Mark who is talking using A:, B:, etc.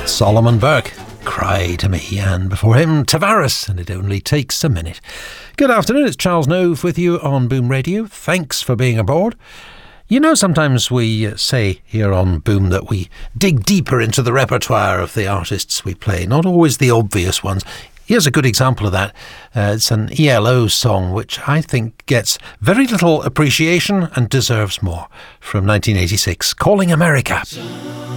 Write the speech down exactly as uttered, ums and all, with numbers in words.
A: Solomon Burke, Cry to Me, and before him, Tavares, and It Only Takes a Minute. Good afternoon, it's Charles Nove with you on Boom Radio. Thanks for being aboard. You know, sometimes we say here on Boom that we dig deeper into the repertoire of the artists we play, not always the obvious ones. Here's a good example of that. Uh, it's an E L O song which I think gets very little appreciation and deserves more, from nineteen eighty-six, Calling America.